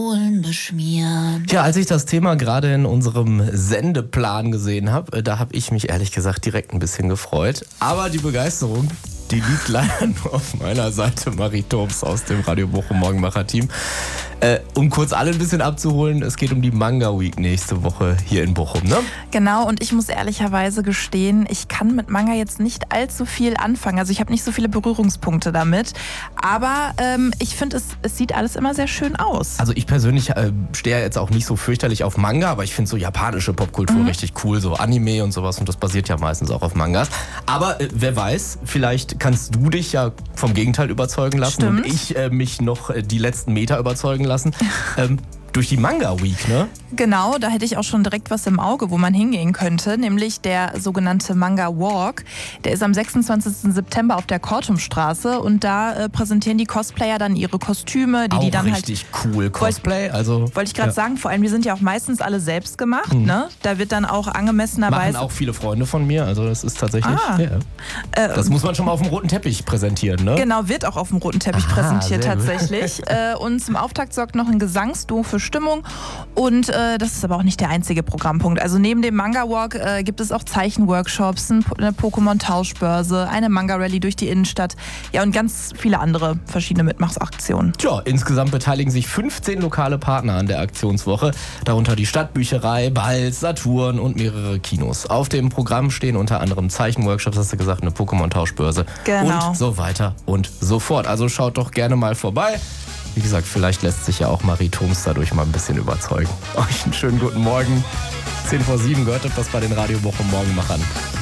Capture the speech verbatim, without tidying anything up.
beschmieren. Ja, als ich das Thema gerade in unserem Sendeplan gesehen habe, da habe ich mich ehrlich gesagt direkt ein bisschen gefreut. Aber die Begeisterung, die liegt leider nur auf meiner Seite. Marie Thoms aus dem Radio Bochum Morgenmacher-Team. Äh, um kurz alle ein bisschen abzuholen, es geht um die Manga Week nächste Woche hier in Bochum, ne? Genau, und ich muss ehrlicherweise gestehen, ich kann mit Manga jetzt nicht allzu viel anfangen. Also ich habe nicht so viele Berührungspunkte damit. Aber ähm, ich finde, es, es sieht alles immer sehr schön aus. Also ich persönlich äh, stehe jetzt auch nicht so fürchterlich auf Manga, aber ich finde so japanische Popkultur mhm. richtig cool, so Anime und sowas, und das basiert ja meistens auch auf Mangas. Aber äh, wer weiß, vielleicht kannst du dich ja vom Gegenteil überzeugen lassen. Stimmt. Und ich äh, mich noch äh, die letzten Meter überzeugen lassen. ähm, durch die Manga Week, ne? Genau, da hätte ich auch schon direkt was im Auge, wo man hingehen könnte, nämlich der sogenannte Manga Walk. Der ist am sechsundzwanzigsten September auf der Kortumstraße und da äh, präsentieren die Cosplayer dann ihre Kostüme, die auch die dann richtig halt cool Cosplay, also wollte ich gerade ja. sagen, vor allem die sind ja auch meistens alle selbst gemacht, Mhm. ne? Da wird dann auch angemessenerweise machen auch viele Freunde von mir, also das ist tatsächlich, Ah. ja. äh, Das muss man schon mal auf dem roten Teppich präsentieren, ne? Genau, wird auch auf dem roten Teppich Aha, präsentiert sehr gut. tatsächlich. äh, und zum Auftakt sorgt noch ein Gesangsduo für Stimmung. Und äh, das ist aber auch nicht der einzige Programmpunkt. Also neben dem Manga Walk äh, gibt es auch Zeichenworkshops, ein, eine Pokémon-Tauschbörse, eine Manga-Rallye durch die Innenstadt. Ja, und ganz viele andere verschiedene Mitmachsaktionen. Tja, insgesamt beteiligen sich fünfzehn lokale Partner an der Aktionswoche, darunter die Stadtbücherei, Balz, Saturn und mehrere Kinos. Auf dem Programm stehen unter anderem Zeichenworkshops, hast du gesagt, eine Pokémon-Tauschbörse Genau. und so weiter und so fort. Also schaut doch gerne mal vorbei. Wie gesagt, vielleicht lässt sich ja auch Marie Thoms dadurch mal ein bisschen überzeugen. Euch einen schönen guten Morgen. zehn vor sieben gehört das bei den Radio Bochum Morgenmachern.